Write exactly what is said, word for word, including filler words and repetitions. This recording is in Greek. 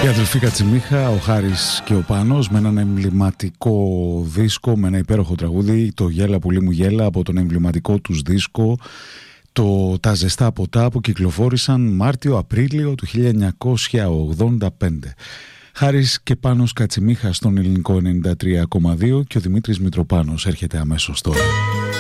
Η αδελφή Κατσιμίχα, ο Χάρης και ο Πάνος, με έναν εμβληματικό δίσκο, με ένα υπέροχο τραγούδι, το «Γέλα πουλί μου γέλα», από τον εμβληματικό τους δίσκο, το «Τα ζεστά ποτά», που κυκλοφόρησαν Μάρτιο-Απρίλιο του χίλια εννιακόσια ογδόντα πέντε. Χάρης και Πάνος Κατσιμίχα στον Ελληνικό ενενήντα τρία κόμμα δύο και ο Δημήτρης Μητροπάνος έρχεται αμέσως τώρα.